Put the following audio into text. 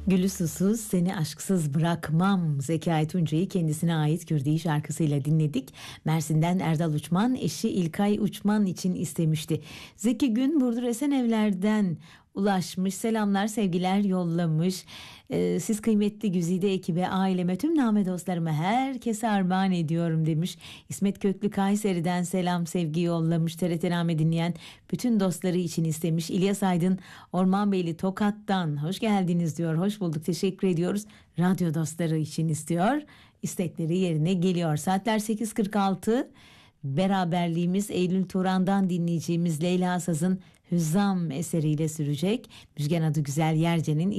Gülü susuz seni aşksız bırakmam Zekai Tuncay'ı kendisine ait Kürdi şarkısıyla dinledik. Mersin'den Erdal Uçman eşi İlkay Uçman için istemişti. Zeki Gün Burdur Esenevler'den ulaşmış, selamlar sevgiler yollamış. Siz kıymetli Güzide ekibe, aileme, tüm name dostlarıma, herkese armağan ediyorum demiş. İsmet Köklü Kayseri'den selam sevgi yollamış. TRT Name dinleyen bütün dostları için istemiş. İlyas Aydın Ormanbeyli Tokat'tan hoş geldiniz diyor. Hoş bulduk, teşekkür ediyoruz. Radyo dostları için istiyor. İstekleri yerine geliyor. Saatler 8.46. Beraberliğimiz Eylül Turan'dan dinleyeceğimiz Leyla Saz'ın Hüzzam eseriyle sürecek. Müjgan Adı Güzel Yerce'nin